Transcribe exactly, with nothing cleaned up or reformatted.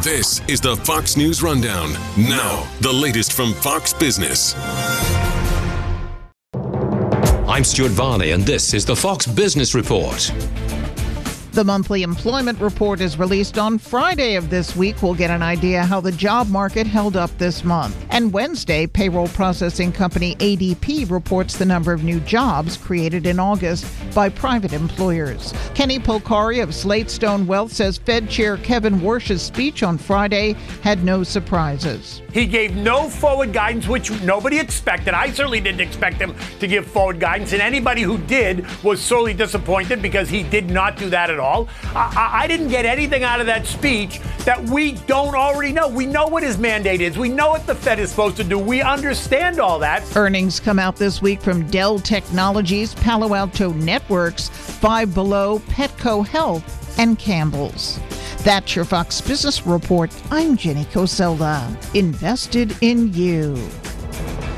This is the Fox News Rundown. Now, the latest from Fox Business. I'm Stuart Varney, and this is the Fox Business Report. The monthly employment report is released on Friday of this week. We'll get an idea how the job market held up this month. And Wednesday, payroll processing company A D P reports the number of new jobs created in August by private employers. Kenny Polcari of Slate Stone Wealth says Fed Chair Kevin Warsh's speech on Friday had no surprises. He gave no forward guidance, which nobody expected. I certainly didn't expect him to give forward guidance, and anybody who did was sorely disappointed because he did not do that at all. I, I didn't get anything out of that speech that we don't already know. We know what his mandate is. We know what the Fed is supposed to do. We understand all that. Earnings come out this week from Dell Technologies, Palo Alto Networks, Five Below, Petco Health, and Campbell's. That's your Fox Business Report. I'm Jenny Coselda. Invested in you.